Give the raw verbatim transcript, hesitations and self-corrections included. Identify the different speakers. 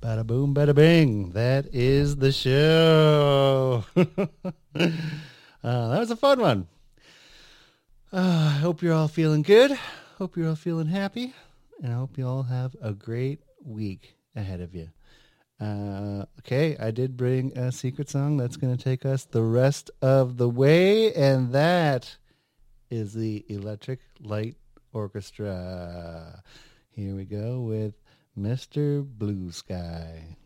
Speaker 1: Bada boom, bada bing. That is the show. uh, that was a fun one. Uh, I hope you're all feeling good. Hope you're all feeling happy. And I hope you all have a great week ahead of you. Uh, okay, I did bring a secret song that's going to take us the rest of the way. And that is the Electric Light Orchestra. Here we go with Mister Blue Sky.